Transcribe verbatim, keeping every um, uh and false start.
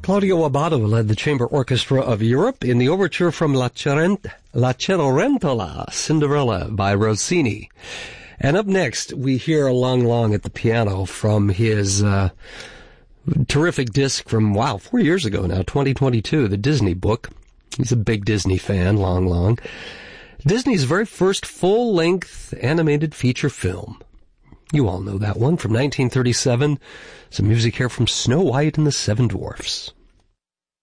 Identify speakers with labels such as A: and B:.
A: Claudio Abbado led the chamber orchestra of Europe in the overture from La, Cerent- La Cenerentola, Cinderella by Rossini. And up next, we hear Lang Lang at the piano from his uh, terrific disc from, wow, four years ago now, twenty twenty-two, the Disney book. He's a big Disney fan, Lang Lang. Disney's very first full-length animated feature film. You all know that one from nineteen thirty-seven. Some music here from Snow White and the Seven Dwarfs.